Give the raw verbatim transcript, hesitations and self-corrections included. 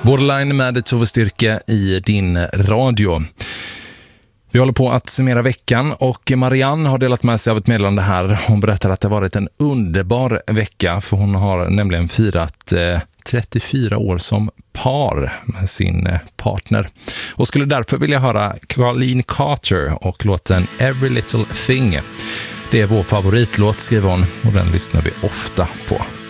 Borderline med Tove Styrke i din radio. Vi håller på att summera veckan och Marianne har delat med sig av ett meddelande här. Hon berättar att det har varit en underbar vecka, för hon har nämligen firat eh, trettiofyra år som par med sin eh, partner. Och skulle därför vilja höra Colleen Carter och låten Every Little Thing. Det är vår favoritlåt, skriver hon, och den lyssnar vi ofta på.